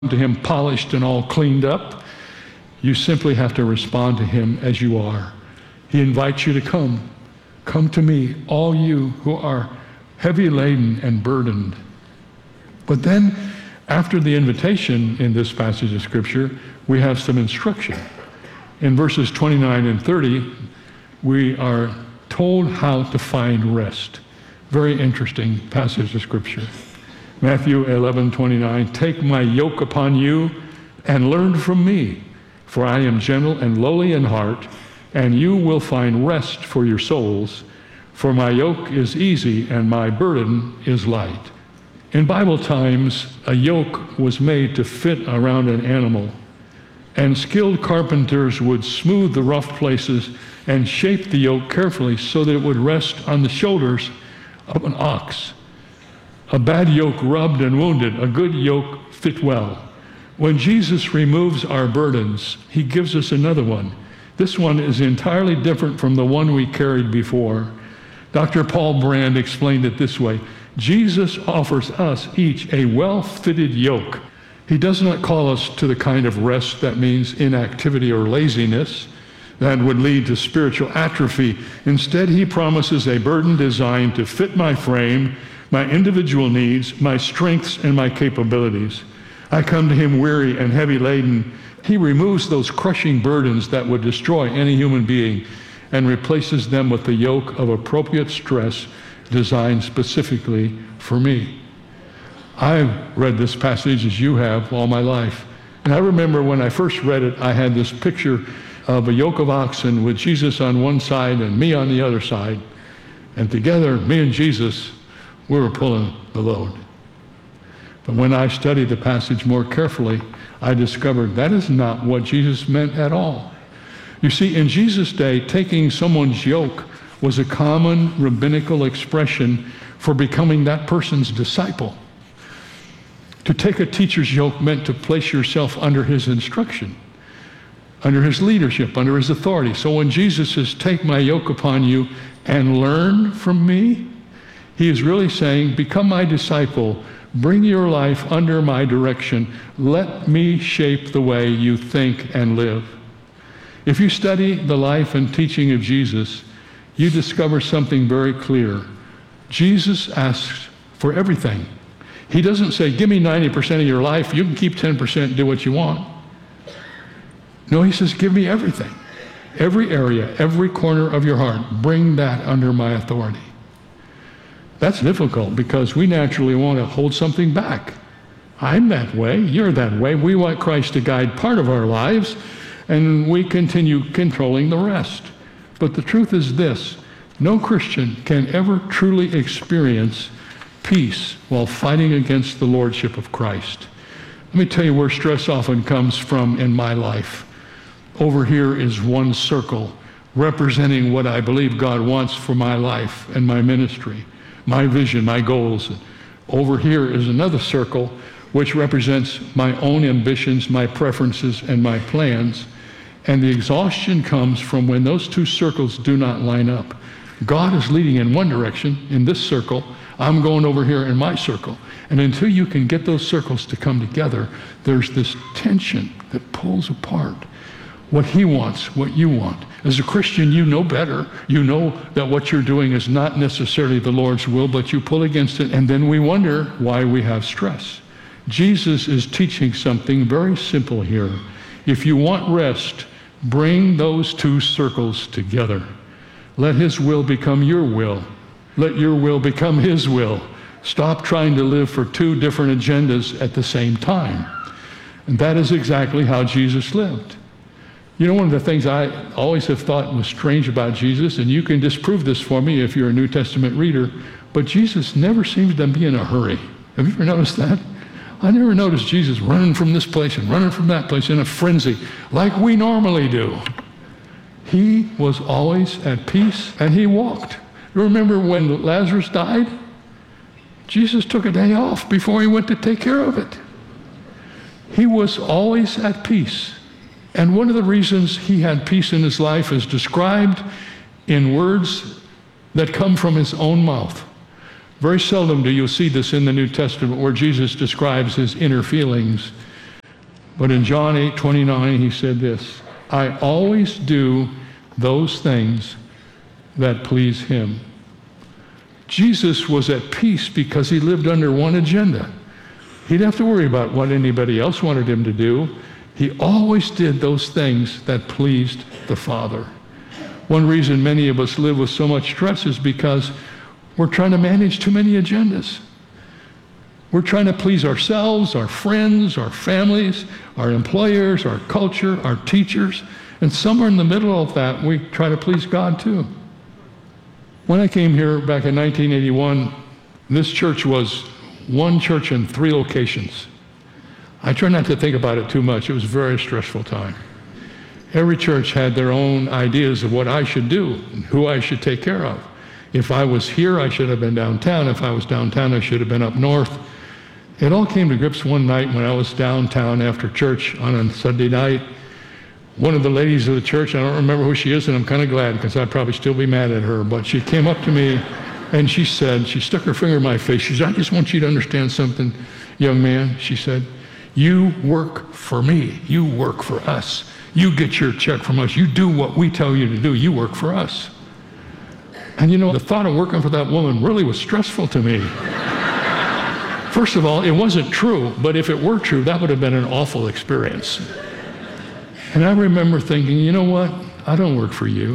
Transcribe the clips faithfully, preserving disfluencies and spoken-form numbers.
to him polished and all cleaned up. You simply have to respond to him as you are. He invites you to come. Come to me, all you who are heavy laden and burdened. But then, after the invitation in this passage of Scripture, we have some instruction. In verses twenty-nine and thirty, we are told how to find rest. Very interesting passage of Scripture. Matthew eleven twenty-nine, take my yoke upon you and learn from me, for I am gentle and lowly in heart, and you will find rest for your souls, for my yoke is easy and my burden is light. In Bible times, a yoke was made to fit around an animal, and skilled carpenters would smooth the rough places and shape the yoke carefully so that it would rest on the shoulders of an ox. A bad yoke rubbed and wounded, a good yoke fit well. When Jesus removes our burdens, he gives us another one. This one is entirely different from the one we carried before. Doctor Paul Brand explained it this way: Jesus offers us each a well-fitted yoke. He does not call us to the kind of rest that means inactivity or laziness that would lead to spiritual atrophy. Instead, he promises a burden designed to fit my frame, my individual needs, my strengths, and my capabilities. I come to him weary and heavy laden. He removes those crushing burdens that would destroy any human being and replaces them with the yoke of appropriate stress designed specifically for me. I've read this passage as you have all my life. And I remember when I first read it, I had this picture of a yoke of oxen with Jesus on one side and me on the other side. And together, me and Jesus, we were pulling the load. But when I studied the passage more carefully, I discovered that is not what Jesus meant at all. You see, in Jesus' day, taking someone's yoke was a common rabbinical expression for becoming that person's disciple. To take a teacher's yoke meant to place yourself under his instruction, under his leadership, under his authority. So when Jesus says, take my yoke upon you and learn from me, he is really saying, become my disciple, bring your life under my direction, let me shape the way you think and live. If you study the life and teaching of Jesus, you discover something very clear. Jesus asks for everything. He doesn't say, give me ninety percent of your life, you can keep ten percent, do what you want. No, he says, give me everything. Every area, every corner of your heart, bring that under my authority. That's difficult because we naturally want to hold something back. I'm that way, you're that way. We want Christ to guide part of our lives, and we continue controlling the rest. But the truth is this: no Christian can ever truly experience peace while fighting against the lordship of Christ. Let me tell you where stress often comes from in my life. Over here is one circle representing what I believe God wants for my life and my ministry, my vision, my goals. Over here is another circle which represents my own ambitions, my preferences, and my plans. And the exhaustion comes from when those two circles do not line up. God is leading in one direction, in this circle. I'm going over here in my circle. And until you can get those circles to come together, there's this tension that pulls apart what he wants, what you want. As a Christian, you know better. You know that what you're doing is not necessarily the Lord's will, but you pull against it, and then we wonder why we have stress. Jesus is teaching something very simple here. If you want rest, bring those two circles together. Let his will become your will. Let your will become his will. Stop trying to live for two different agendas at the same time. And that is exactly how Jesus lived. You know, one of the things I always have thought was strange about Jesus, and you can disprove this for me if you're a New Testament reader, but Jesus never seems to be in a hurry. Have you ever noticed that? I never noticed Jesus running from this place and running from that place in a frenzy like we normally do. He was always at peace, and he walked. You remember when Lazarus died? Jesus took a day off before he went to take care of it. He was always at peace. And one of the reasons he had peace in his life is described in words that come from his own mouth. Very seldom do you see this in the New Testament where Jesus describes his inner feelings. But in John eight twenty-nine, he said this, I always do those things that please him. Jesus was at peace because he lived under one agenda. He didn't have to worry about what anybody else wanted him to do. He always did those things that pleased the Father. One reason many of us live with so much stress is because we're trying to manage too many agendas. We're trying to please ourselves, our friends, our families, our employers, our culture, our teachers, and somewhere in the middle of that, we try to please God too. When I came here back in nineteen eighty-one, this church was one church in three locations. I try not to think about it too much. It was a very stressful time. Every church had their own ideas of what I should do and who I should take care of. If I was here, I should have been downtown. If I was downtown, I should have been up north. It all came to grips one night when I was downtown after church on a Sunday night. One of the ladies of the church, I don't remember who she is, and I'm kind of glad because I'd probably still be mad at her, but she came up to me and she said, she stuck her finger in my face. She said, I just want you to understand something, young man. She said, you work for me. You work for us. You get your check from us. You do what we tell you to do. You work for us. And you know, the thought of working for that woman really was stressful to me. First of all, it wasn't true, but if it were true, that would have been an awful experience. And I remember thinking, you know what? I don't work for you.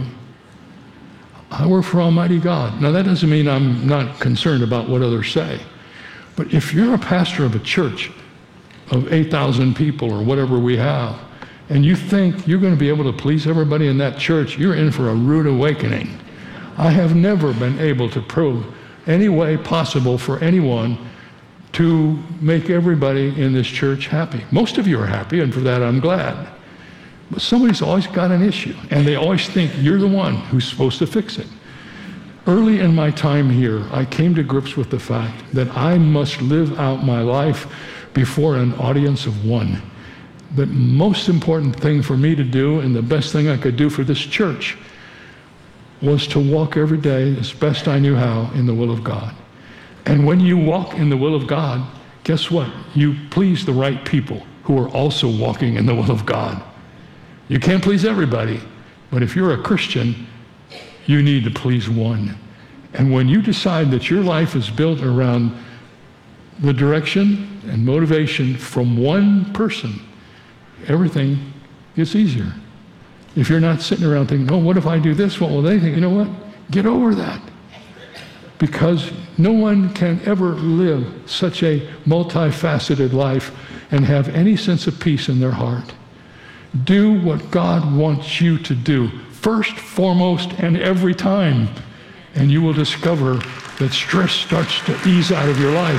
I work for Almighty God. Now, that doesn't mean I'm not concerned about what others say. But if you're a pastor of a church of eight thousand people or whatever we have, and you think you're going to be able to please everybody in that church, you're in for a rude awakening. I have never been able to prove any way possible for anyone to make everybody in this church happy. Most of you are happy, and for that I'm glad. But somebody's always got an issue, and they always think you're the one who's supposed to fix it. Early in my time here, I came to grips with the fact that I must live out my life before an audience of one. The most important thing for me to do, and the best thing I could do for this church, was to walk every day as best I knew how in the will of God. And when you walk in the will of God, guess what? You please the right people who are also walking in the will of God. You can't please everybody, but if you're a Christian, you need to please one. And when you decide that your life is built around the direction and motivation from one person, everything gets easier. If you're not sitting around thinking, oh, what if I do this? What will they think? You know what? Get over that. Because no one can ever live such a multifaceted life and have any sense of peace in their heart. Do what God wants you to do, first, foremost, and every time. And you will discover that stress starts to ease out of your life.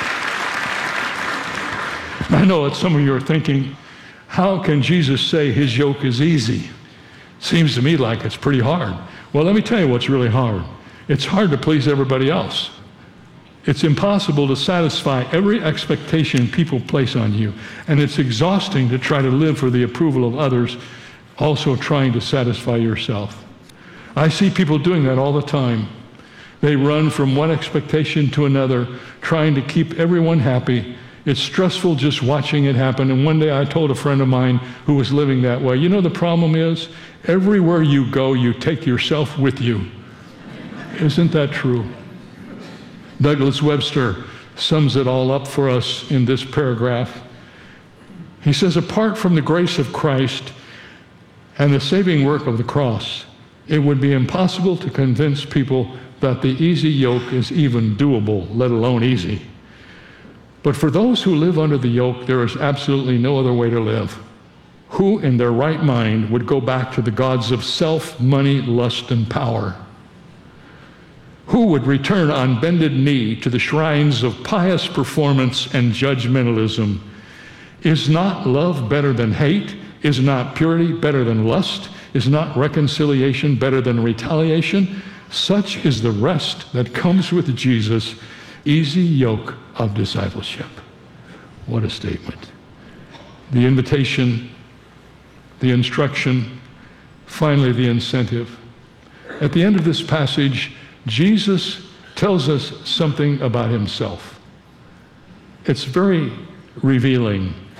I know that some of you are thinking, how can Jesus say his yoke is easy? Seems to me like it's pretty hard. Well, let me tell you what's really hard. It's hard to please everybody else. It's impossible to satisfy every expectation people place on you. And it's exhausting to try to live for the approval of others, also trying to satisfy yourself. I see people doing that all the time. They run from one expectation to another, trying to keep everyone happy. It's stressful just watching it happen. And one day I told a friend of mine who was living that way, you know, the problem is, everywhere you go, you take yourself with you. Isn't that true? Douglas Webster sums it all up for us in this paragraph. He says, apart from the grace of Christ and the saving work of the cross, it would be impossible to convince people that the easy yoke is even doable, let alone easy. But for those who live under the yoke, there is absolutely no other way to live. Who in their right mind would go back to the gods of self, money, lust, and power? Who would return on bended knee to the shrines of pious performance and judgmentalism? Is not love better than hate? Is not purity better than lust? Is not reconciliation better than retaliation? Such is the rest that comes with Jesus, easy yoke of discipleship. What a statement. The invitation, the instruction, finally the incentive. At the end of this passage, Jesus tells us something about himself. It's very revealing.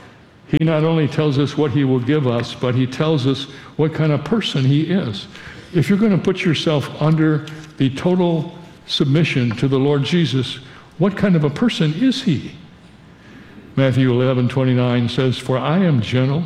He not only tells us what he will give us, but he tells us what kind of person he is. If you're going to put yourself under the total submission to the Lord Jesus, what kind of a person is he? Matthew eleven twenty-nine says, "For I am gentle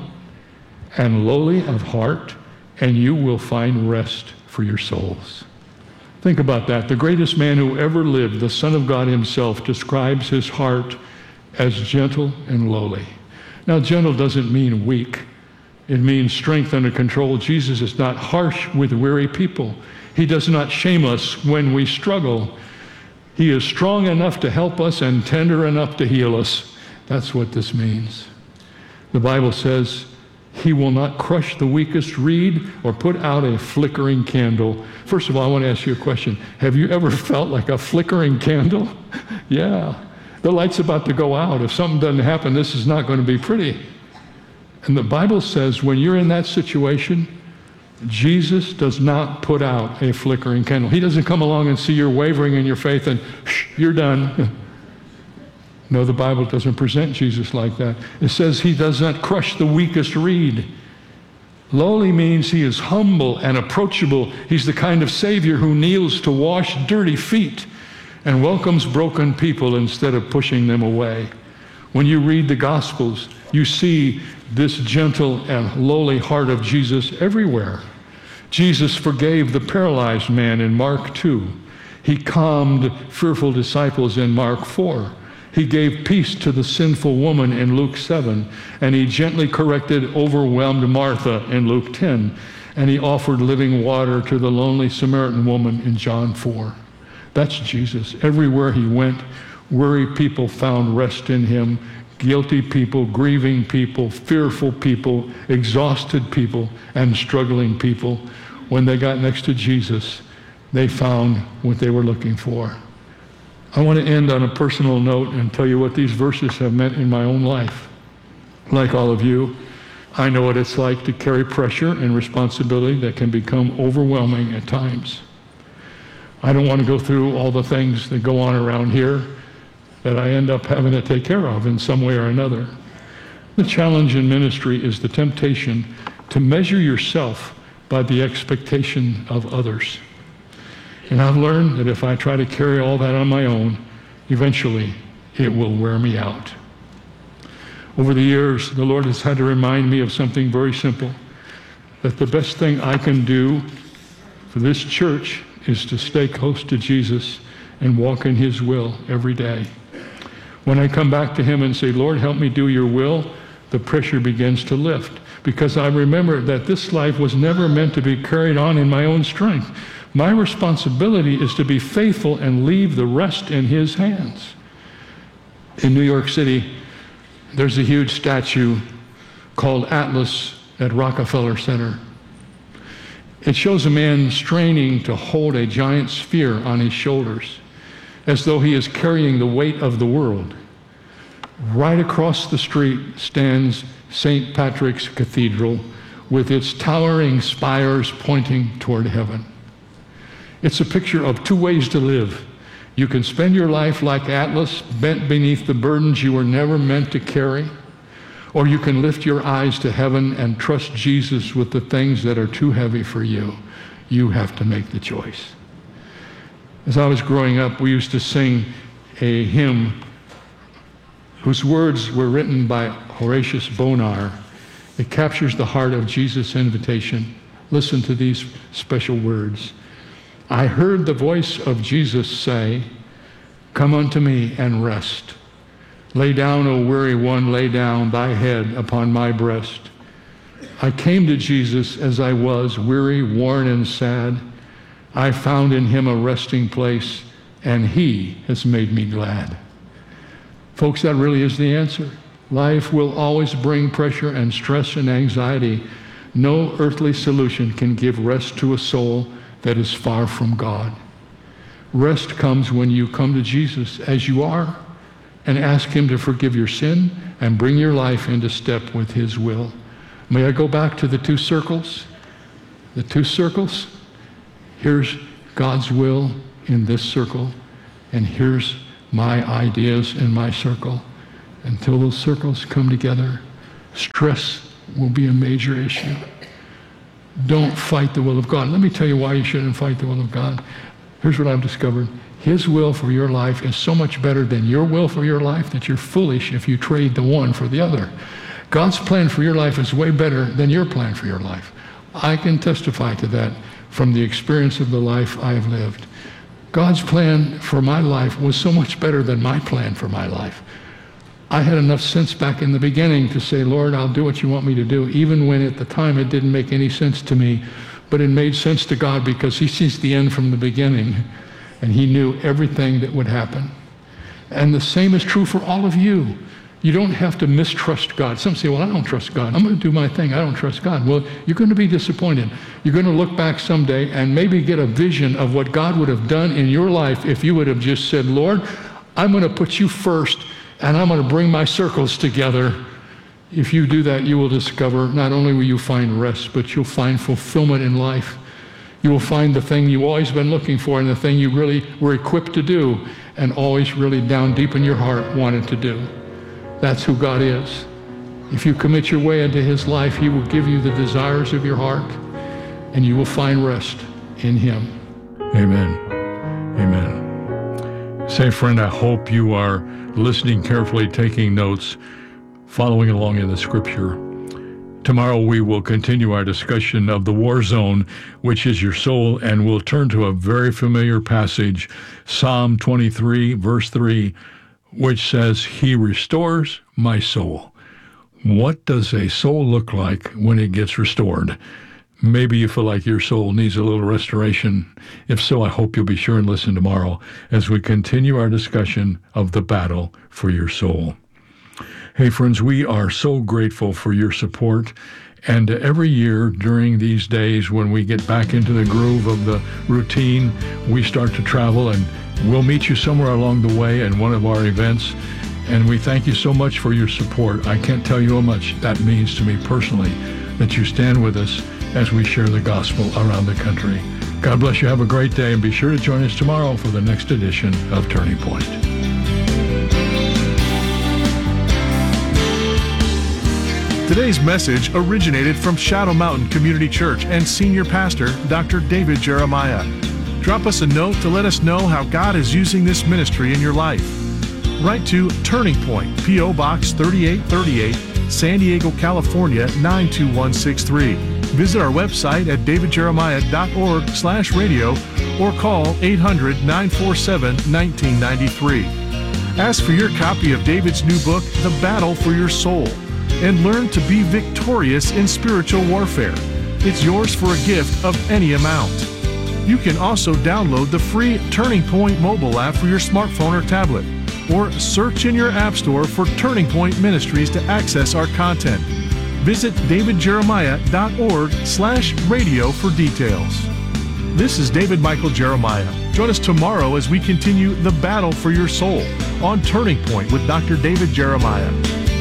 and lowly of heart, and you will find rest for your souls." Think about that. The greatest man who ever lived, the Son of God himself, describes his heart as gentle and lowly. Now, gentle doesn't mean weak. It means strength under control. Jesus is not harsh with weary people. He does not shame us when we struggle. He is strong enough to help us and tender enough to heal us. That's what this means. The Bible says he will not crush the weakest reed or put out a flickering candle. First of all, I want to ask you a question. Have you ever felt like a flickering candle? Yeah. The light's about to go out. If something doesn't happen, this is not going to be pretty. And the Bible says when you're in that situation, Jesus does not put out a flickering candle. He doesn't come along and see you're wavering in your faith and shh, you're done. No, the Bible doesn't present Jesus like that. It says he does not crush the weakest reed. Lowly means he is humble and approachable. He's the kind of Savior who kneels to wash dirty feet and welcomes broken people instead of pushing them away. When you read the Gospels, you see this gentle and lowly heart of Jesus everywhere. Jesus forgave the paralyzed man in Mark two. He calmed fearful disciples in Mark four. He gave peace to the sinful woman in Luke seven. And he gently corrected overwhelmed Martha in Luke ten. And he offered living water to the lonely Samaritan woman in John four. That's Jesus. Everywhere he went, weary people found rest in him. Guilty people, grieving people, fearful people, exhausted people, and struggling people. When they got next to Jesus, they found what they were looking for. I want to end on a personal note and tell you what these verses have meant in my own life. Like all of you, I know what it's like to carry pressure and responsibility that can become overwhelming at times. I don't want to go through all the things that go on around here that I end up having to take care of in some way or another. The challenge in ministry is the temptation to measure yourself by the expectation of others. And I've learned that if I try to carry all that on my own, eventually it will wear me out. Over the years, the Lord has had to remind me of something very simple, that the best thing I can do for this church is to stay close to Jesus and walk in his will every day. When I come back to him and say, Lord, help me do your will, the pressure begins to lift, because I remember that this life was never meant to be carried on in my own strength. My responsibility is to be faithful and leave the rest in his hands. In New York City, there's a huge statue called Atlas at Rockefeller Center. It shows a man straining to hold a giant sphere on his shoulders, as though he is carrying the weight of the world. Right across the street stands Saint Patrick's Cathedral with its towering spires pointing toward heaven. It's a picture of two ways to live. You can spend your life like Atlas, bent beneath the burdens you were never meant to carry, or you can lift your eyes to heaven and trust Jesus with the things that are too heavy for you. You have to make the choice. As I was growing up, we used to sing a hymn whose words were written by Horatius Bonar. It captures the heart of Jesus' invitation. Listen to these special words. I heard the voice of Jesus say, come unto me and rest. Lay down, O weary one, lay down thy head upon my breast. I came to Jesus as I was, weary, worn, and sad. I found in him a resting place, and he has made me glad. Folks, that really is the answer. Life will always bring pressure and stress and anxiety. No earthly solution can give rest to a soul that is far from God. Rest comes when you come to Jesus as you are and ask him to forgive your sin and bring your life into step with his will. May I go back to the two circles? The two circles? Here's God's will in this circle, and here's my ideas in my circle. Until those circles come together, stress will be a major issue. Don't fight the will of God. Let me tell you why you shouldn't fight the will of God. Here's what I've discovered. His will for your life is so much better than your will for your life that you're foolish if you trade the one for the other. God's plan for your life is way better than your plan for your life. I can testify to that from the experience of the life I have lived. God's plan for my life was so much better than my plan for my life. I had enough sense back in the beginning to say, Lord, I'll do what you want me to do, even when at the time it didn't make any sense to me. But it made sense to God because he sees the end from the beginning, and he knew everything that would happen. And the same is true for all of you. You don't have to mistrust God. Some say, well, I don't trust God. I'm going to do my thing. I don't trust God. Well, you're going to be disappointed. You're going to look back someday and maybe get a vision of what God would have done in your life if you would have just said, Lord, I'm going to put you first, and I'm going to bring my circles together. If you do that, you will discover not only will you find rest, but you'll find fulfillment in life. You will find the thing you've always been looking for and the thing you really were equipped to do and always really down deep in your heart wanted to do. That's who God is. If you commit your way into his life, he will give you the desires of your heart, and you will find rest in him. Amen. Amen. Say, friend, I hope you are listening carefully, taking notes, following along in the scripture. Tomorrow we will continue our discussion of the war zone, which is your soul, and we'll turn to a very familiar passage, Psalm twenty-three, verse three, which says, he restores my soul. What does a soul look like when it gets restored? Maybe you feel like your soul needs a little restoration. If so, I hope you'll be sure and listen tomorrow as we continue our discussion of the battle for your soul. Hey, friends, we are so grateful for your support. And every year during these days when we get back into the groove of the routine, we start to travel, and we'll meet you somewhere along the way in one of our events. And we thank you so much for your support. I can't tell you how much that means to me personally, that you stand with us as we share the gospel around the country. God bless you. Have a great day, and be sure to join us tomorrow for the next edition of Turning Point. Today's message originated from Shadow Mountain Community Church and Senior Pastor Doctor David Jeremiah. Drop us a note to let us know how God is using this ministry in your life. Write to Turning Point, P O Box thirty-eight thirty-eight, San Diego, California nine two one six three. Visit our website at davidjeremiah.org slash radio or call eight hundred, nine four seven, one nine nine three. Ask for your copy of David's new book, The Battle for Your Soul, and learn to be victorious in spiritual warfare. It's yours for a gift of any amount. You can also download the free Turning Point mobile app for your smartphone or tablet, or search in your app store for Turning Point Ministries to access our content. Visit davidjeremiah.org slash radio for details. This is David Michael Jeremiah. Join us tomorrow as we continue the battle for your soul on Turning Point with Doctor David Jeremiah.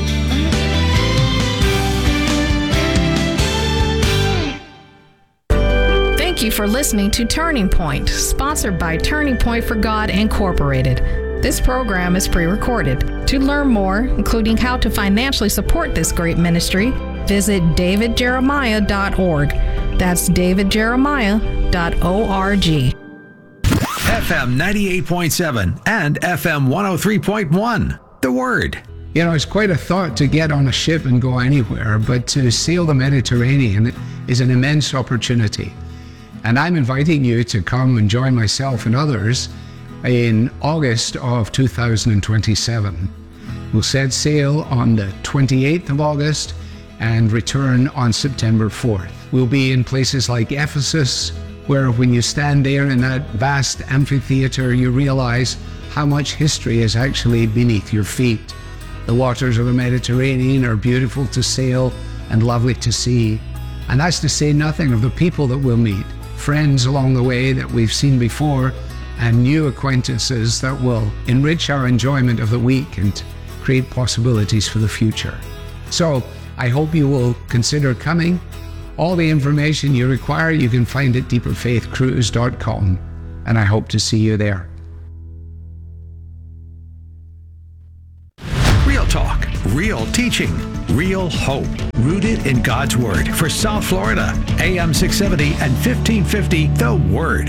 Thank you for listening to Turning Point, sponsored by Turning Point for God Incorporated. This program is pre-recorded. To learn more, including how to financially support this great ministry, visit david jeremiah dot org. That's david jeremiah dot org. F M ninety-eight point seven and F M one oh three point one. The Word. You know, it's quite a thought to get on a ship and go anywhere, but to sail the Mediterranean is an immense opportunity. And I'm inviting you to come and join myself and others in August of two thousand twenty-seven. We'll set sail on the twenty-eighth of August and return on September fourth. We'll be in places like Ephesus, where when you stand there in that vast amphitheater, you realize how much history is actually beneath your feet. The waters of the Mediterranean are beautiful to sail and lovely to see. And that's to say nothing of the people that we'll meet, friends along the way that we've seen before, and new acquaintances that will enrich our enjoyment of the week and create possibilities for the future. So I hope you will consider coming. All the information you require you can find at deeper faith cruise dot com, and I hope to see you there. Real talk, real teaching, real hope, rooted in God's Word for South Florida. A M six seventy and fifteen fifty, The Word.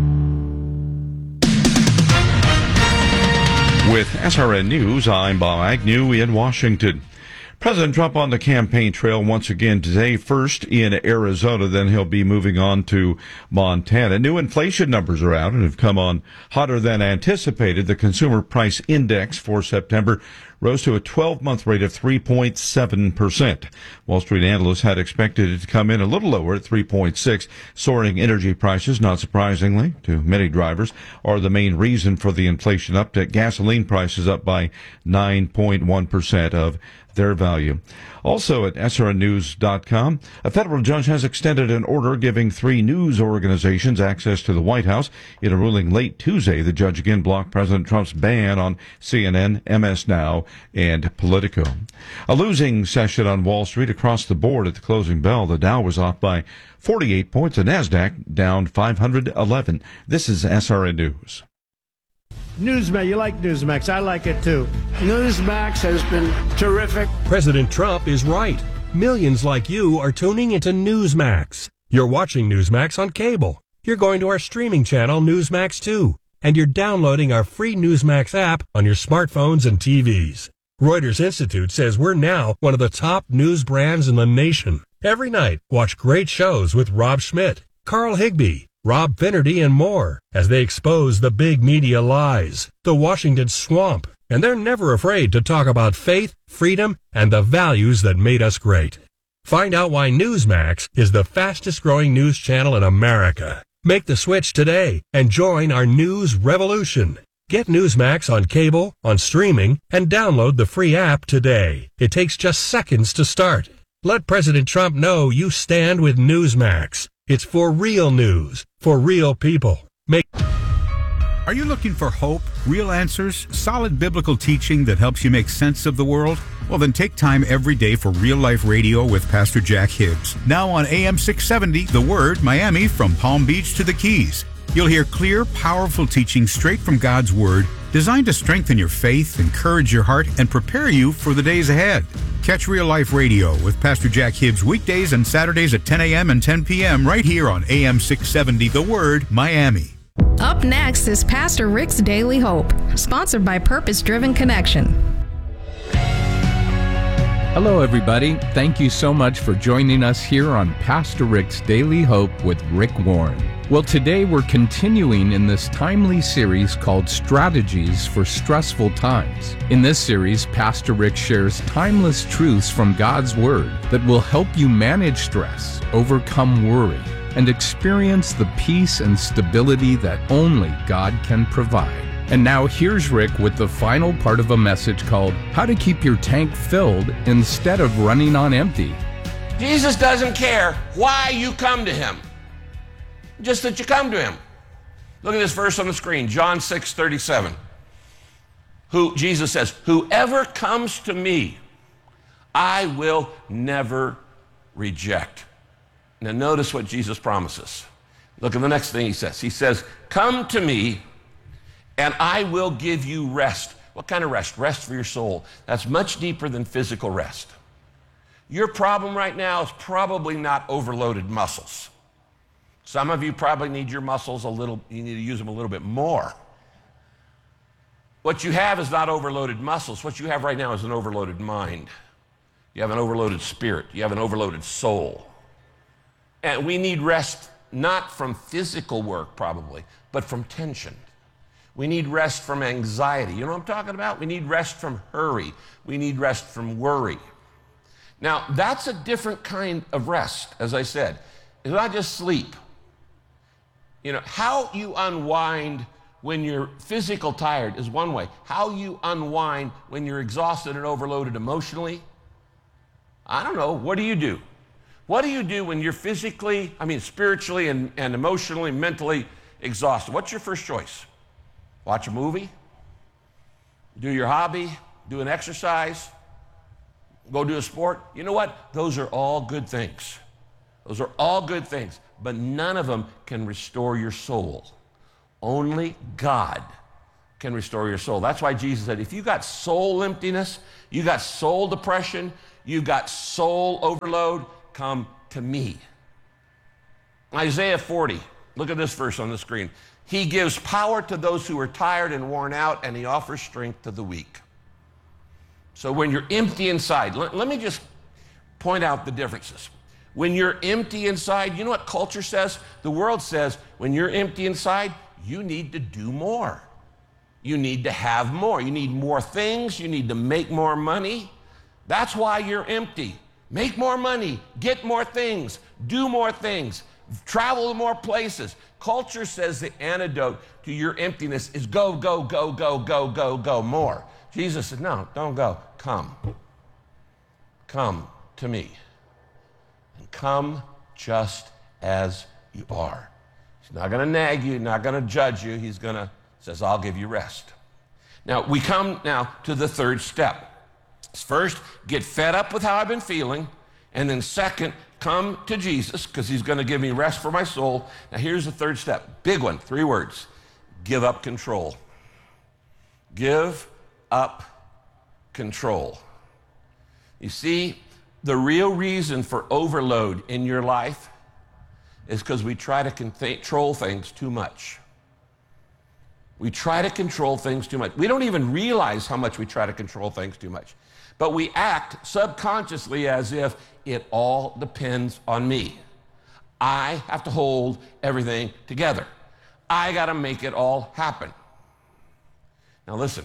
With S R N News, I'm Bob Agnew in Washington. President Trump on the campaign trail once again today, first in Arizona, then he'll be moving on to Montana. New inflation numbers are out and have come on hotter than anticipated. The Consumer Price Index for September rose to a twelve-month rate of three point seven percent. Wall Street analysts had expected it to come in a little lower at three point six. Soaring energy prices, not surprisingly to many drivers, are the main reason for the inflation uptick. Gasoline prices up by nine point one percent of their value. Also at S R N news dot com, a federal judge has extended an order giving three news organizations access to the White House. In a ruling late Tuesday, the judge again blocked President Trump's ban on C N N, M S Now, and Politico. A losing session on Wall Street across the board at the closing bell. The Dow was off by forty-eight points. The NASDAQ down five hundred eleven. This is S R N News. Newsmax, you like Newsmax. I like it too. Newsmax has been terrific. President Trump is right. Millions like you are tuning into Newsmax. You're watching Newsmax on cable. You're going to our streaming channel, Newsmax two. And you're downloading our free Newsmax app on your smartphones and T Vs. Reuters Institute says we're now one of the top news brands in the nation. Every night, watch great shows with Rob Schmidt, Carl Higbee, Rob Finnerty, and more as they expose the big media lies, the Washington swamp, and they're never afraid to talk about faith, freedom, and the values that made us great. Find out why Newsmax is the fastest growing news channel in America. Make the switch today and join our news revolution. Get Newsmax on cable, on streaming, and download the free app today. It takes just seconds to start. Let President Trump know you stand with Newsmax. It's for real news, for real people. Make Are you looking for hope, real answers, solid biblical teaching that helps you make sense of the world? Well, then take time every day for Real Life Radio with Pastor Jack Hibbs. Now on A M six seventy, The Word, Miami, from Palm Beach to the Keys. You'll hear clear, powerful teaching straight from God's Word, designed to strengthen your faith, encourage your heart, and prepare you for the days ahead. Catch Real Life Radio with Pastor Jack Hibbs weekdays and Saturdays at ten a.m. and ten p.m. right here on A M six seventy, The Word, Miami. Up next is Pastor Rick's Daily Hope, sponsored by Purpose Driven Connection. Hello, everybody. Thank you so much for joining us here on Pastor Rick's Daily Hope with Rick Warren. Well, today we're continuing in this timely series called Strategies for Stressful Times. In this series, Pastor Rick shares timeless truths from God's Word that will help you manage stress, overcome worry, and experience the peace and stability that only God can provide. And now here's Rick with the final part of a message called How to Keep Your Tank Filled Instead of Running on Empty. Jesus doesn't care why you come to him, just that you come to him. Look at this verse on the screen, John six thirty-seven. Who, Jesus says, whoever comes to me, I will never reject. Now notice what Jesus promises. Look at the next thing he says. He says, come to me and I will give you rest. What kind of rest? Rest for your soul. That's much deeper than physical rest. Your problem right now is probably not overloaded muscles. Some of you probably need your muscles a little, you need to use them a little bit more. What you have is not overloaded muscles. What you have right now is an overloaded mind. You have an overloaded spirit. You have an overloaded soul. And we need rest not from physical work probably, but from tension. We need rest from anxiety. You know what I'm talking about? We need rest from hurry. We need rest from worry. Now, that's a different kind of rest, as I said. It's not just sleep. You know, how you unwind when you're physical tired is one way. How you unwind when you're exhausted and overloaded emotionally, I don't know. What do you do? What do you do when you're physically, I mean, spiritually and, and emotionally, mentally exhausted? What's your first choice? Watch a movie? Do your hobby? Do an exercise? Go do a sport? You know what? Those are all good things. Those are all good things, but none of them can restore your soul. Only God can restore your soul. That's why Jesus said, if you got soul emptiness, you got soul depression, you got soul overload, come to me. Isaiah forty, look at this verse on the screen. He gives power to those who are tired and worn out, and he offers strength to the weak. So when you're empty inside, let, let me just point out the differences. When you're empty inside, you know what culture says? The world says, when you're empty inside, you need to do more. You need to have more. You need more things. You need to make more money. That's why you're empty. Make more money, get more things, do more things, travel to more places. Culture says the antidote to your emptiness is go, go, go, go, go, go, go, more. Jesus said, no, don't go. Come. Come to me. And come just as you are. He's not going to nag you, not going to judge you. He's going to, says, I'll give you rest. Now, we come now to the third step. First, get fed up with how I've been feeling. And then second, come to Jesus, because he's going to give me rest for my soul. Now, here's the third step. Big one, three words. Give up control. Give up control. You see, the real reason for overload in your life is because we try to control things too much. We try to control things too much. We don't even realize how much we try to control things too much. But we act subconsciously as if it all depends on me. I have to hold everything together. I got to make it all happen. Now listen,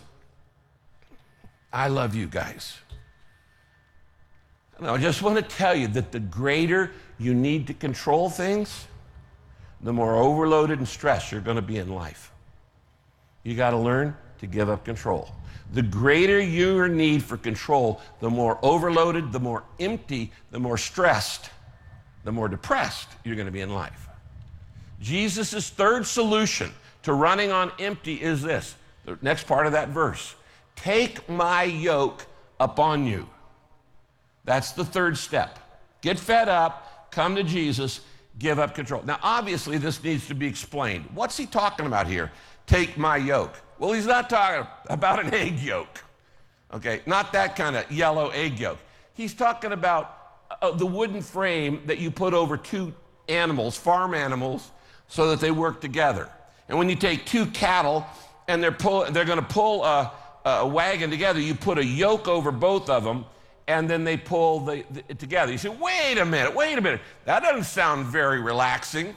I love you guys. And I just want to tell you that the greater you need to control things, the more overloaded and stressed you're going to be in life. You got to learn to give up control. The greater your need for control, the more overloaded, the more empty, the more stressed, the more depressed you're going to be in life. Jesus' third solution to running on empty is this. The next part of that verse. Take my yoke upon you. That's the third step. Get fed up, come to Jesus, give up control. Now, obviously, this needs to be explained. What's he talking about here? Take my yoke. Well, he's not talking about an egg yolk, okay? Not that kind of yellow egg yolk. He's talking about uh, the wooden frame that you put over two animals, farm animals, so that they work together. And when you take two cattle and they're, pull, they're going to pull a, a wagon together, you put a yoke over both of them, and then they pull the, the, it together. You say, wait a minute, wait a minute. That doesn't sound very relaxing.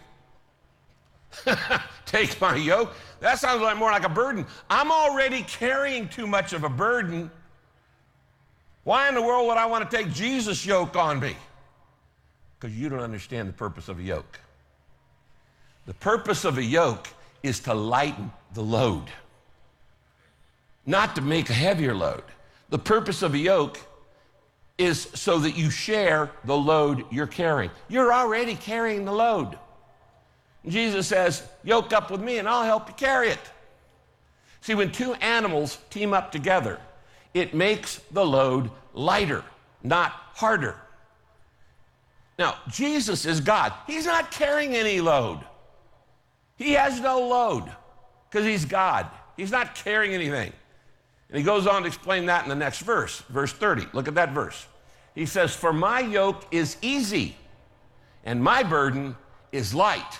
Take my yoke. That sounds like more like a burden. I'm already carrying too much of a burden. Why in the world would I want to take Jesus' yoke on me? Because you don't understand the purpose of a yoke. The purpose of a yoke is to lighten the load, not to make a heavier load. The purpose of a yoke is so that you share the load you're carrying. You're already carrying the load. Jesus says, yoke up with me and I'll help you carry it. See, when two animals team up together, it makes the load lighter, not harder. Now, Jesus is God. He's not carrying any load. He has no load because he's God. He's not carrying anything. And he goes on to explain that in the next verse, verse thirty. Look at that verse. He says, for my yoke is easy and my burden is light.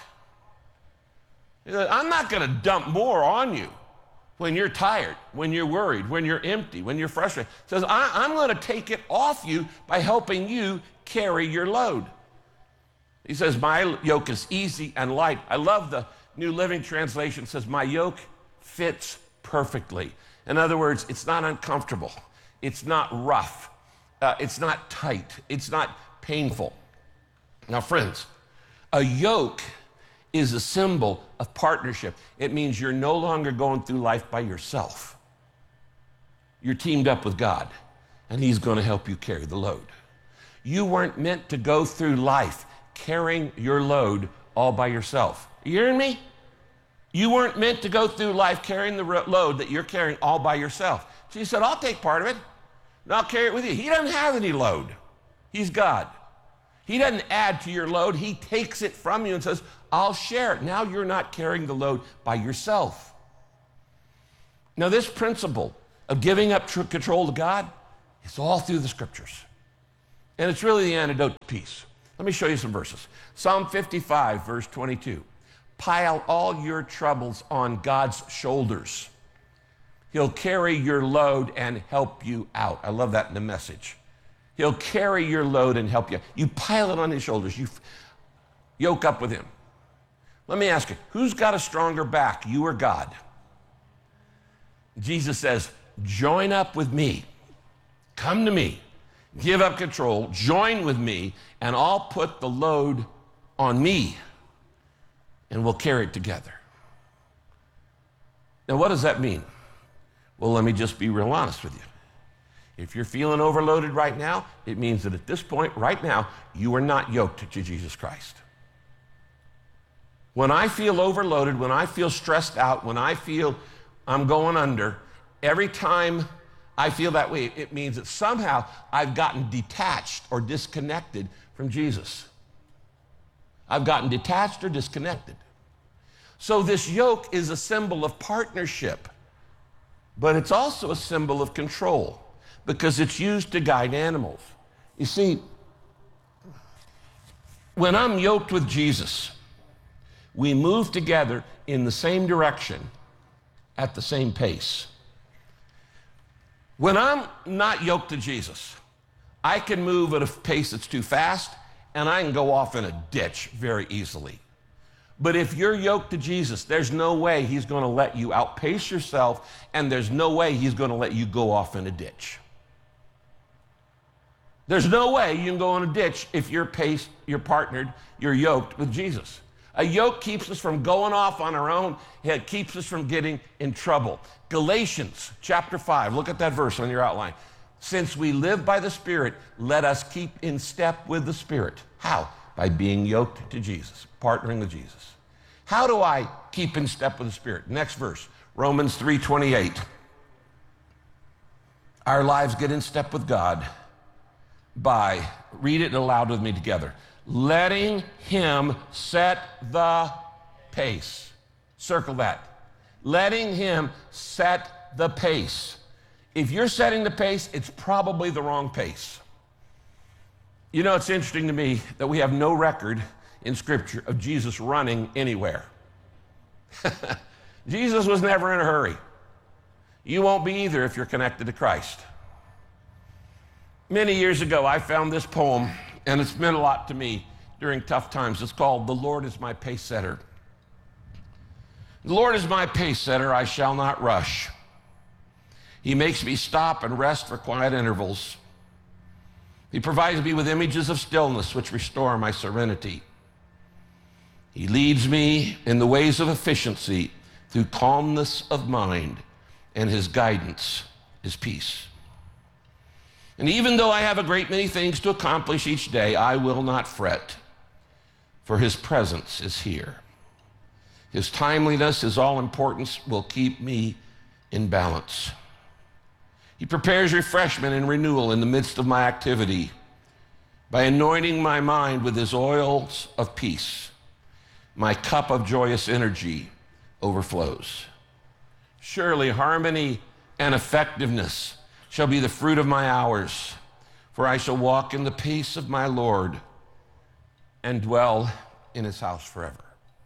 I'm not going to dump more on you when you're tired, when you're worried, when you're empty, when you're frustrated. He says, I, I'm going to take it off you by helping you carry your load. He says, my yoke is easy and light. I love the New Living Translation. It says, my yoke fits perfectly. In other words, it's not uncomfortable. It's not rough. Uh, it's not tight. It's not painful. Now, friends, a yoke is a symbol of partnership. It means you're no longer going through life by yourself. You're teamed up with God, and he's going to help you carry the load. You weren't meant to go through life carrying your load all by yourself. You hearing me? You weren't meant to go through life carrying the load that you're carrying all by yourself. So he said, I'll take part of it, and I'll carry it with you. He doesn't have any load. He's God. He doesn't add to your load. He takes it from you and says, I'll share it. Now you're not carrying the load by yourself. Now, this principle of giving up tr- control to God is all through the scriptures. And it's really the antidote to peace. Let me show you some verses. Psalm fifty-five, verse twenty-two. Pile all your troubles on God's shoulders. He'll carry your load and help you out. I love that in the Message. He'll carry your load and help you. You pile it on his shoulders. You f- yoke up with him. Let me ask you, who's got a stronger back, you or God? Jesus says, join up with me. Come to me. Give up control. Join with me, and I'll put the load on me, and we'll carry it together. Now, what does that mean? Well, let me just be real honest with you. If you're feeling overloaded right now, it means that at this point, right now, you are not yoked to Jesus Christ. When I feel overloaded, when I feel stressed out, when I feel I'm going under, every time I feel that way, it means that somehow I've gotten detached or disconnected from Jesus. I've gotten detached or disconnected. So this yoke is a symbol of partnership, but it's also a symbol of control because it's used to guide animals. You see, when I'm yoked with Jesus, we move together in the same direction at the same pace. When I'm not yoked to Jesus, I can move at a pace that's too fast, and I can go off in a ditch very easily. But if you're yoked to Jesus, there's no way he's going to let you outpace yourself, and there's no way he's going to let you go off in a ditch. There's no way you can go in a ditch if you're paced, you're partnered, you're yoked with Jesus. A yoke keeps us from going off on our own. It keeps us from getting in trouble. Galatians chapter five, look at that verse on your outline. Since we live by the Spirit, let us keep in step with the Spirit. How? By being yoked to Jesus, partnering with Jesus. How do I keep in step with the Spirit? Next verse, Romans three twenty-eight. Our lives get in step with God by, read it aloud with me together, letting him set the pace. Circle that. Letting him set the pace. If you're setting the pace, it's probably the wrong pace. You know, it's interesting to me that we have no record in Scripture of Jesus running anywhere. Jesus was never in a hurry. You won't be either if you're connected to Christ. Many years ago, I found this poem, and it's meant a lot to me during tough times. It's called "The Lord is My Pace Setter." The Lord is my pace setter, I shall not rush. He makes me stop and rest for quiet intervals. He provides me with images of stillness which restore my serenity. He leads me in the ways of efficiency through calmness of mind, and his guidance is peace. And even though I have a great many things to accomplish each day, I will not fret, for his presence is here. His timeliness, his all-importance will keep me in balance. He prepares refreshment and renewal in the midst of my activity by anointing my mind with his oils of peace. My cup of joyous energy overflows. Surely harmony and effectiveness shall be the fruit of my hours, for I shall walk in the peace of my Lord and dwell in his house forever.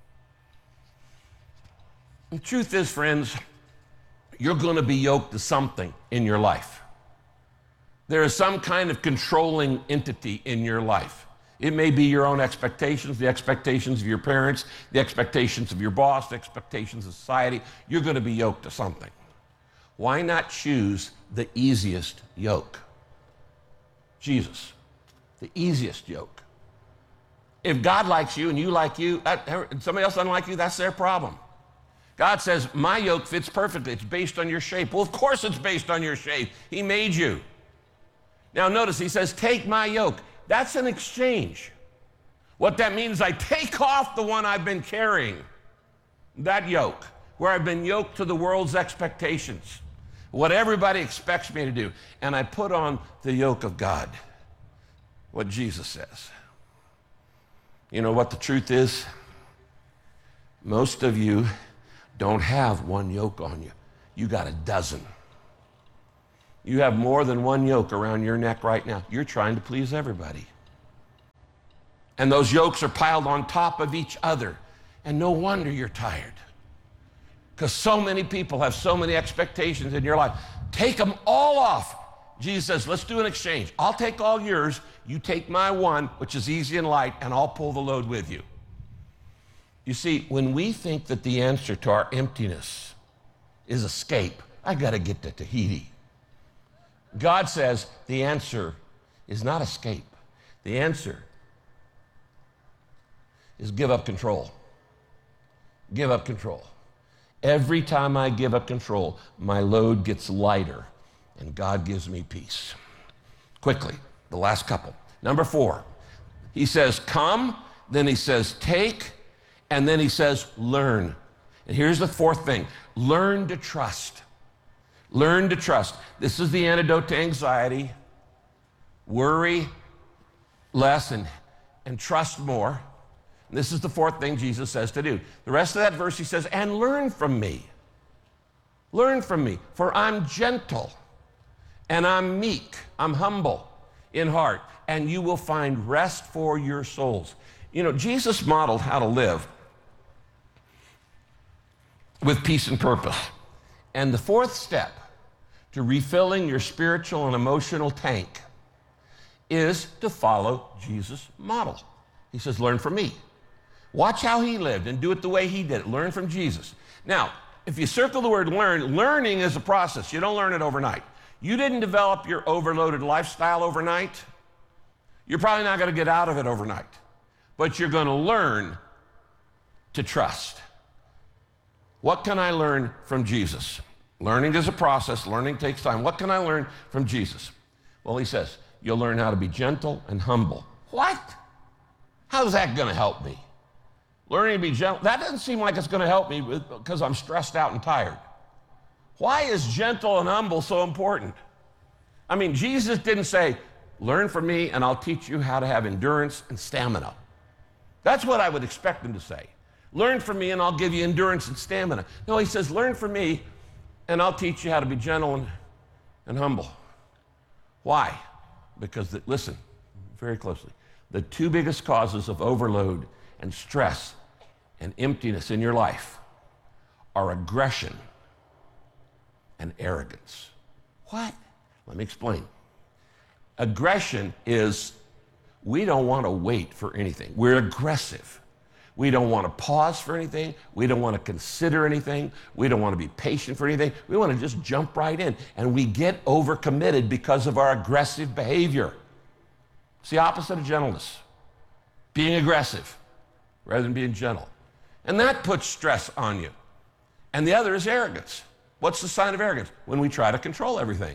The truth is, friends, you're going to be yoked to something in your life. There is some kind of controlling entity in your life. It may be your own expectations, the expectations of your parents, the expectations of your boss, the expectations of society. You're going to be yoked to something. Why not choose the easiest yoke? Jesus, the easiest yoke. If God likes you and you like you, and somebody else doesn't like you, that's their problem. God says, my yoke fits perfectly. It's based on your shape. Well, of course it's based on your shape. He made you. Now notice, he says, take my yoke. That's an exchange. What that means is I take off the one I've been carrying, that yoke, where I've been yoked to the world's expectations, what everybody expects me to do, and I put on the yoke of God, what Jesus says. You know what the truth is? Most of you don't have one yoke on you. You got a dozen. You have more than one yoke around your neck right now. You're trying to please everybody. And those yokes are piled on top of each other. And no wonder you're tired. Because so many people have so many expectations in your life. Take them all off. Jesus says, let's do an exchange. I'll take all yours. You take my one, which is easy and light, and I'll pull the load with you. You see, when we think that the answer to our emptiness is escape, I got to get to Tahiti. God says the answer is not escape. The answer is give up control. Give up control. Every time I give up control, my load gets lighter, and God gives me peace. Quickly, the last couple. Number four, he says, come, then he says, take, and then he says, learn. And here's the fourth thing, learn to trust. Learn to trust. This is the antidote to anxiety. Worry less and, and trust more. And this is the fourth thing Jesus says to do. The rest of that verse he says, and learn from me. Learn from me, for I'm gentle and I'm meek. I'm humble in heart, and you will find rest for your souls. You know, Jesus modeled how to live with peace and purpose. And the fourth step to refilling your spiritual and emotional tank is to follow Jesus' model. He says, learn from me. Watch how he lived and do it the way he did it. Learn from Jesus. Now, if you circle the word learn, learning is a process. You don't learn it overnight. You didn't develop your overloaded lifestyle overnight. You're probably not going to get out of it overnight. But you're going to learn to trust. What can I learn from Jesus? Learning is a process. Learning takes time. What can I learn from Jesus? Well, he says, you'll learn how to be gentle and humble. What? How's that going to help me? Learning to be gentle, that doesn't seem like it's going to help me because I'm stressed out and tired. Why is gentle and humble so important? I mean, Jesus didn't say, learn from me and I'll teach you how to have endurance and stamina. That's what I would expect him to say. Learn from me and I'll give you endurance and stamina. No, he says, learn from me and I'll teach you how to be gentle and, and humble. Why? Because, the, listen very closely, the two biggest causes of overload and stress and emptiness in your life are aggression and arrogance. What? Let me explain. Aggression is we don't want to wait for anything. We're aggressive. We don't want to pause for anything. We don't want to consider anything. We don't want to be patient for anything. We want to just jump right in. And we get overcommitted because of our aggressive behavior. It's the opposite of gentleness. Being aggressive rather than being gentle. And that puts stress on you. And the other is arrogance. What's the sign of arrogance? When we try to control everything.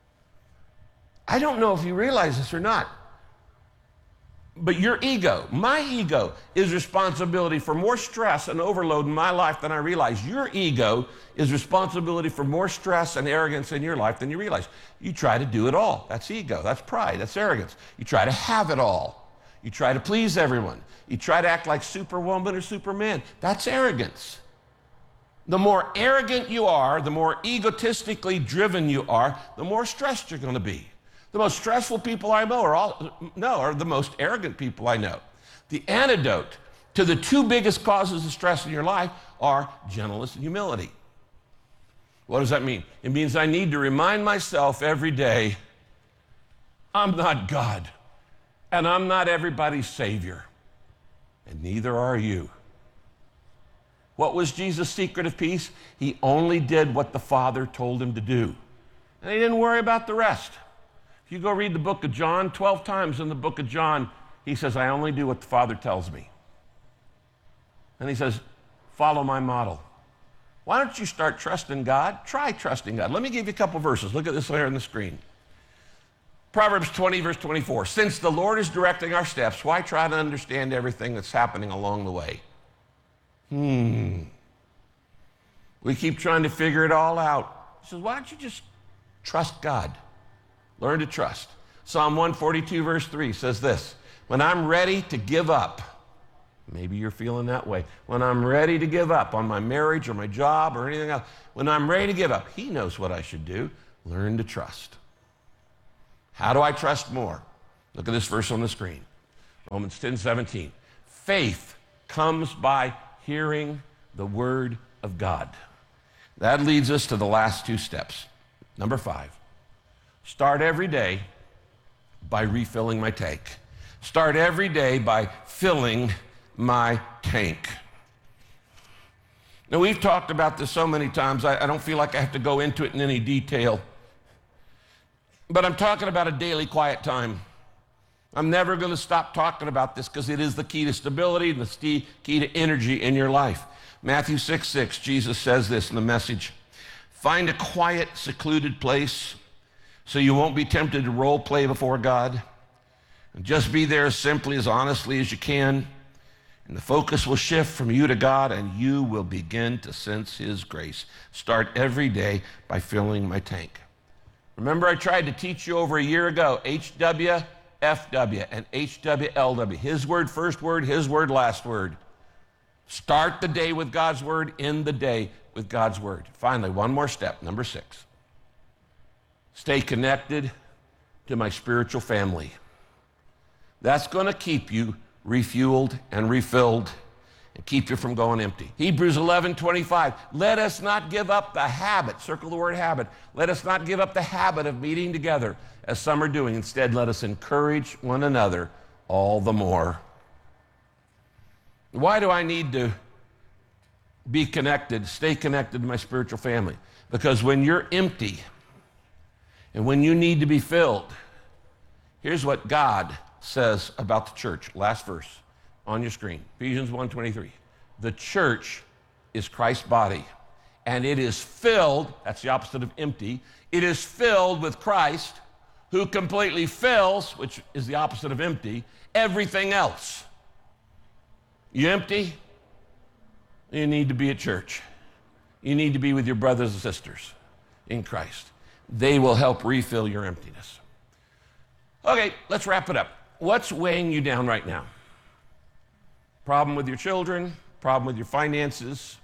I don't know if you realize this or not, but your ego, my ego, is responsibility for more stress and overload in my life than I realize. Your ego is responsibility for more stress and arrogance in your life than you realize. You try to do it all. That's ego. That's pride. That's arrogance. You try to have it all. You try to please everyone. You try to act like Superwoman or Superman. That's arrogance. The more arrogant you are, the more egotistically driven you are, the more stressed you're going to be. The most stressful people I know are, all, no, are the most arrogant people I know. The antidote to the two biggest causes of stress in your life are gentleness and humility. What does that mean? It means I need to remind myself every day, I'm not God, and I'm not everybody's Savior, and neither are you. What was Jesus' secret of peace? He only did what the Father told him to do, and he didn't worry about the rest. If you go read the book of John, twelve times in the book of John, he says, I only do what the Father tells me. And he says, follow my model. Why don't you start trusting God? Try trusting God. Let me give you a couple verses. Look at this here on the screen. Proverbs twenty, verse twenty-four. Since the Lord is directing our steps, why try to understand everything that's happening along the way? Hmm. We keep trying to figure it all out. He says, why don't you just trust God? Learn to trust. Psalm one forty-two, verse three says this, when I'm ready to give up, Maybe you're feeling that way. When I'm ready to give up on my marriage or my job or anything else, when I'm ready to give up, he knows what I should do. Learn to trust. How do I trust more? Look at this verse on the screen. Romans ten seventeen. Faith comes by hearing the word of God. That leads us to the last two steps. Number five, start every day by refilling my tank. Start every day by filling my tank. Now, we've talked about this so many times, I, I don't feel like I have to go into it in any detail. But I'm talking about a daily quiet time. I'm never going to stop talking about this because it is the key to stability and the key to energy in your life. Matthew six six, Jesus says this in the Message. Find a quiet, secluded place so you won't be tempted to role play before God. And just be there as simply, as honestly as you can. And the focus will shift from you to God, and you will begin to sense his grace. Start every day by filling my tank. Remember, I tried to teach you over a year ago, H W, F W, and H W L W. His word, first word, his word, last word. Start the day with God's word, end the day with God's word. Finally, one more step, number six. Stay connected to my spiritual family. That's going to keep you refueled and refilled and keep you from going empty. Hebrews eleven twenty-five. Let us not give up the habit, circle the word habit. Let us not give up the habit of meeting together as some are doing. Instead, let us encourage one another all the more. Why do I need to be connected, stay connected to my spiritual family? Because when you're empty and when you need to be filled, here's what God says about the church. Last verse on your screen, Ephesians one twenty-three. The church is Christ's body, and it is filled, that's the opposite of empty, it is filled with Christ, who completely fills, which is the opposite of empty, everything else. You empty? You need to be at church. You need to be with your brothers and sisters in Christ. They will help refill your emptiness. Okay, let's wrap it up. What's weighing you down right now? Problem with your children, problem with your finances,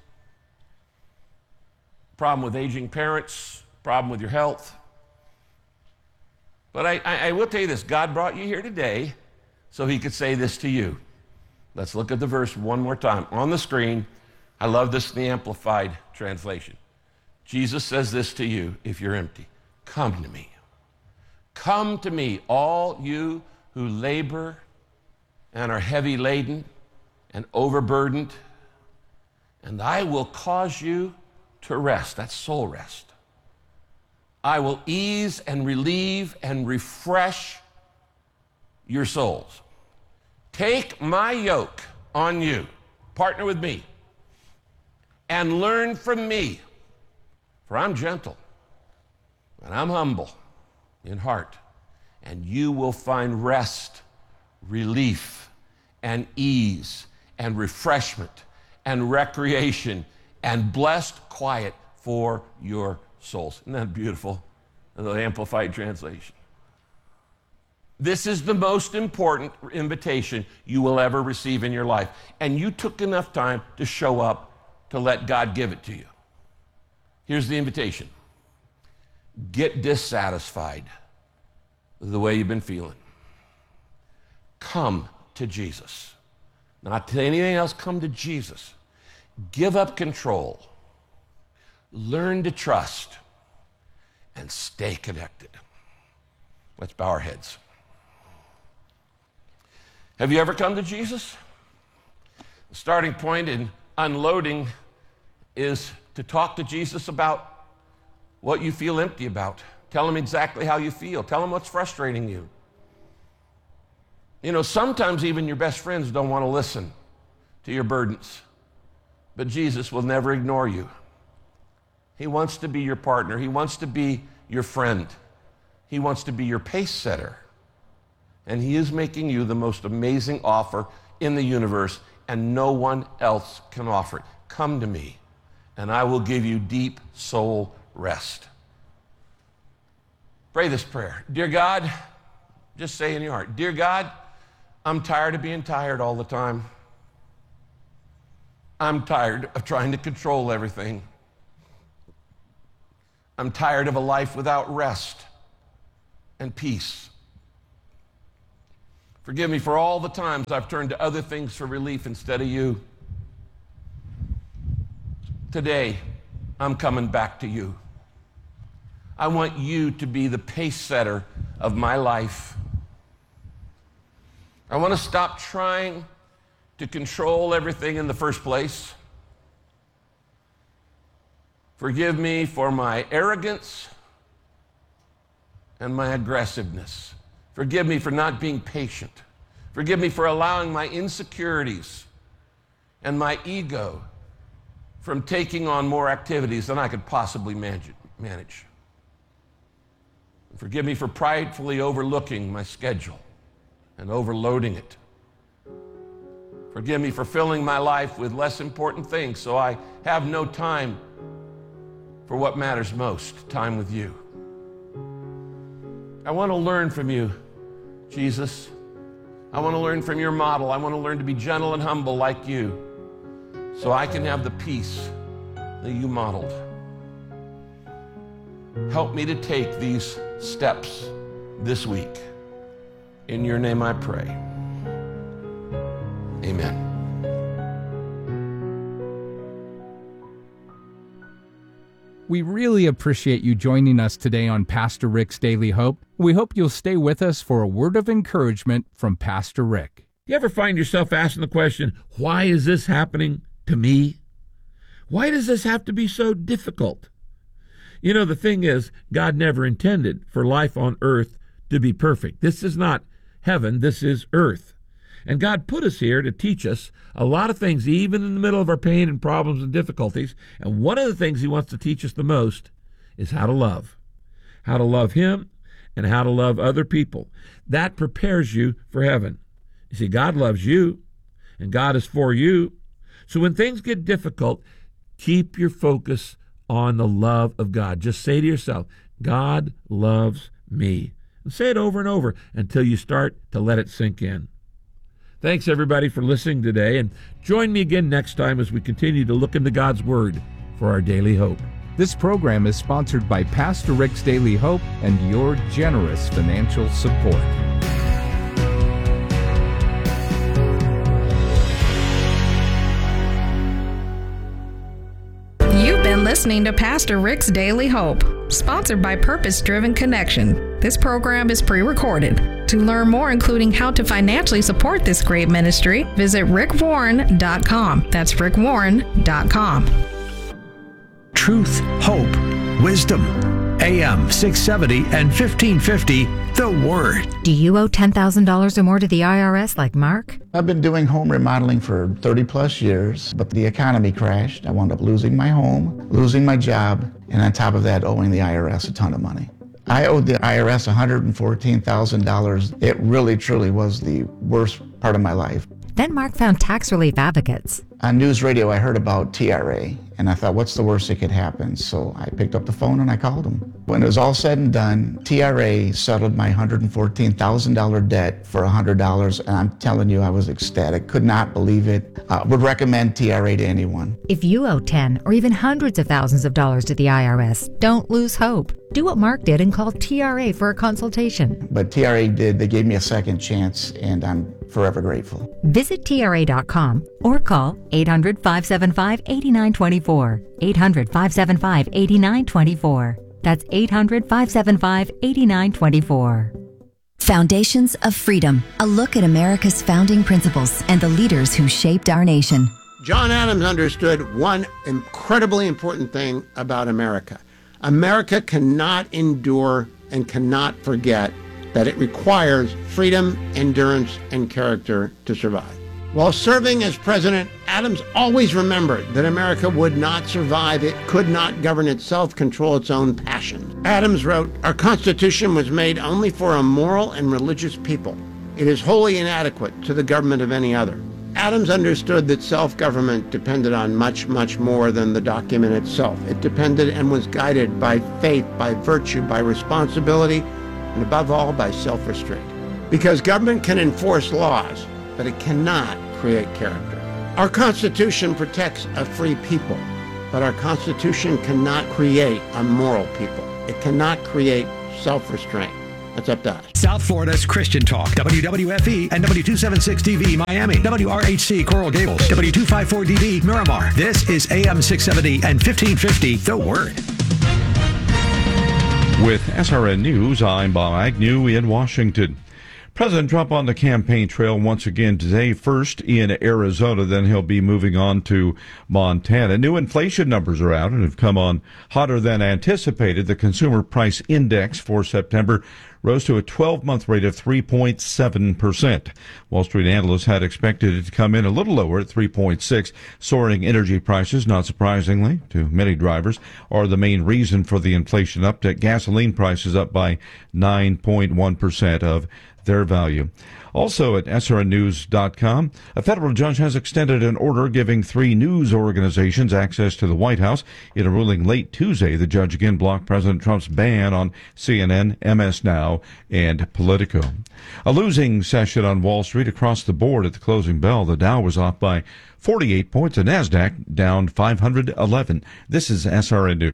problem with aging parents, problem with your health. But I, I, I will tell you this, God brought you here today so he could say this to you. Let's look at the verse one more time. On the screen, I love this in the Amplified translation. Jesus says this to you if you're empty. Come to me. Come to me, all you who labor and are heavy laden and overburdened, and I will cause you to rest. That's soul rest. I will ease and relieve and refresh your souls. Take my yoke on you, partner with me, and learn from me, for I'm gentle and I'm humble in heart, and you will find rest, relief, and ease, and refreshment, and recreation, and blessed quiet for your souls. Isn't that beautiful? The Amplified translation. This is the most important invitation you will ever receive in your life. And you took enough time to show up to let God give it to you. Here's the invitation. Get dissatisfied with the way you've been feeling. Come to Jesus. Not to anything else, come to Jesus. Give up control. Learn to trust. And stay connected. Let's bow our heads. Have you ever come to Jesus? The starting point in unloading is to talk to Jesus about what you feel empty about. Tell him exactly how you feel. Tell him what's frustrating you. You know, sometimes even your best friends don't want to listen to your burdens, but Jesus will never ignore you. He wants to be your partner. He wants to be your friend. He wants to be your pace setter. And he is making you the most amazing offer in the universe, and no one else can offer it. Come to me, and I will give you deep soul rest. Pray this prayer. Dear God, just say in your heart, Dear God, I'm tired of being tired all the time. I'm tired of trying to control everything. I'm tired of a life without rest and peace. Forgive me for all the times I've turned to other things for relief instead of you. Today, I'm coming back to you. I want you to be the pace setter of my life. I want to stop trying to control everything in the first place. Forgive me for my arrogance and my aggressiveness. Forgive me for not being patient. Forgive me for allowing my insecurities and my ego from taking on more activities than I could possibly manage. Forgive me for pridefully overlooking my schedule and overloading it. Forgive me for filling my life with less important things so I have no time for what matters most, time with you. I want to learn from you, Jesus. I want to learn from your model. I want to learn to be gentle and humble like you so I can have the peace that you modeled. Help me to take these steps this week. In your name I pray. Amen. We really appreciate you joining us today on Pastor Rick's Daily Hope. We hope you'll stay with us for a word of encouragement from Pastor Rick. You ever find yourself asking the question, why is this happening to me? Why does this have to be so difficult? You know, the thing is, God never intended for life on earth to be perfect. This is not heaven, this is earth. And God put us here to teach us a lot of things, even in the middle of our pain and problems and difficulties. And one of the things he wants to teach us the most is how to love. How to love him and how to love other people. That prepares you for heaven. You see, God loves you and God is for you. So when things get difficult, keep your focus on the love of God. Just say to yourself, God loves me. And say it over and over until you start to let it sink in. Thanks, everybody, for listening today, and join me again next time as we continue to look into God's Word for our daily hope. This program is sponsored by Pastor Rick's Daily Hope and your generous financial support. You've been listening to Pastor Rick's Daily Hope, sponsored by Purpose Driven Connection. This program is pre-recorded. To learn more, including how to financially support this great ministry, visit rick warren dot com. That's rick warren dot com. Truth, hope, wisdom. A M six seventy and fifteen fifty, The Word. Do you owe ten thousand dollars or more to the I R S like Mark? I've been doing home remodeling for thirty plus years, but the economy crashed. I wound up losing my home, losing my job, and on top of that, owing the I R S a ton of money. I owed the I R S one hundred fourteen thousand dollars. It really, truly was the worst part of my life. Then Mark found tax relief advocates. On news radio, I heard about T R A, and I thought, what's the worst that could happen? So I picked up the phone and I called them. When it was all said and done, T R A settled my one hundred fourteen thousand dollars debt for one hundred dollars, and I'm telling you, I was ecstatic. Could not believe it. Uh, would recommend T R A to anyone. If you owe ten or even hundreds of thousands of dollars to the I R S, don't lose hope. Do what Mark did and call T R A for a consultation. But T R A did. They gave me a second chance, and I'm forever grateful. Visit T R A dot com or call eight hundred, five seven five, eight nine two four. eight hundred, five seven five, eight nine two four. That's eight hundred, five seven five, eight nine two four. Foundations of Freedom, a look at America's founding principles and the leaders who shaped our nation. John Adams understood one incredibly important thing about America. America cannot endure and cannot forget that it requires freedom, endurance, and character to survive. While serving as president, Adams always remembered that America would not survive. It could not govern itself, control its own passions. Adams wrote, "Our Constitution was made only for a moral and religious people. It is wholly inadequate to the government of any other." Adams understood that self-government depended on much, much more than the document itself. It depended and was guided by faith, by virtue, by responsibility, and above all, by self-restraint. Because government can enforce laws, but it cannot create character. Our Constitution protects a free people, but our Constitution cannot create a moral people. It cannot create self-restraint. That's up to us. South Florida's Christian Talk, W W F E and W two seventy-six D V Miami, W R H C Coral Gables, W two fifty-four D V Miramar. This is A M six seventy and fifteen fifty, The Word. With S R N News, I'm Bob Agnew in Washington. President Trump on the campaign trail once again today, first in Arizona, then he'll be moving on to Montana. New inflation numbers are out and have come on hotter than anticipated. The Consumer Price Index for September rose to a twelve-month rate of three point seven percent. Wall Street analysts had expected it to come in a little lower at three point six. Soaring energy prices, not surprisingly to many drivers, are the main reason for the inflation uptick. Gasoline prices up by nine point one percent of their value. Also at S R N news dot com, a federal judge has extended an order giving three news organizations access to the White House. In a ruling late Tuesday, the judge again blocked President Trump's ban on C N N, M S Now, and Politico. A losing session on Wall Street across the board at the closing bell. The Dow was off by forty-eight points. The NASDAQ down five hundred eleven. This is S R N News.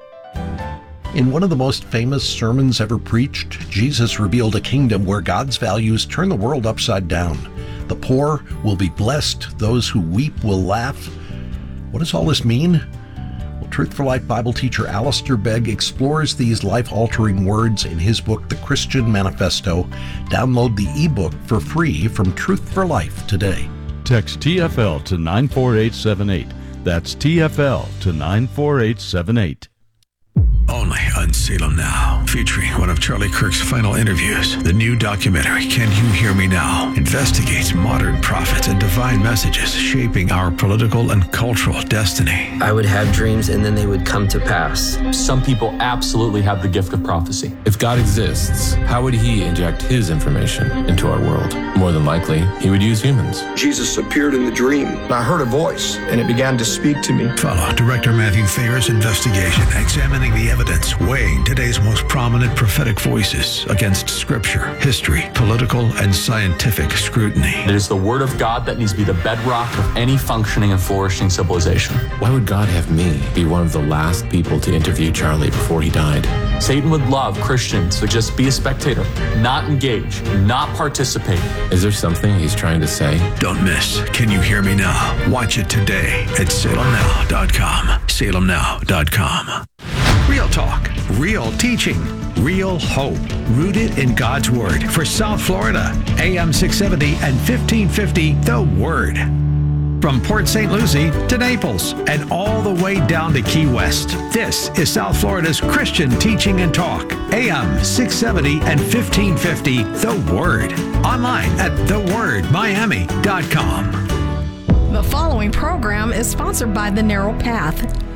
In one of the most famous sermons ever preached, Jesus revealed a kingdom where God's values turn the world upside down. The poor will be blessed, those who weep will laugh. What does all this mean? Well, Truth for Life Bible teacher Alistair Begg explores these life-altering words in his book, The Christian Manifesto. Download the ebook for free from Truth for Life today. Text T F L to nine four eight seven eight. That's T F L to nine four eight seven eight. Only on Salem Now, featuring one of Charlie Kirk's final interviews. The new documentary, Can You Hear Me Now?, investigates modern prophets and divine messages shaping our political and cultural destiny. I would have dreams and then they would come to pass. Some people absolutely have the gift of prophecy. If God exists, how would he inject his information into our world? More than likely, he would use humans. Jesus appeared in the dream. I heard a voice and it began to speak to me. Follow Director Matthew Thayer's investigation, examining the evidence, weighing today's most prominent prophetic voices against scripture, history, political, and scientific scrutiny. It is the word of God that needs to be the bedrock of any functioning and flourishing civilization. Why would God have me be one of the last people to interview Charlie before he died? Satan would love Christians to just be a spectator, not engage, not participate. Is there something he's trying to say? Don't miss Can You Hear Me Now? Watch it today at salem now dot com. salem now dot com. Real talk, real teaching, real hope, rooted in God's Word. For South Florida, A M six seventy and fifteen fifty, The Word. From Port Saint Lucie to Naples and all the way down to Key West, this is South Florida's Christian teaching and talk. A M six seventy and fifteen fifty, The Word. Online at the word miami dot com. The following program is sponsored by The Narrow Path.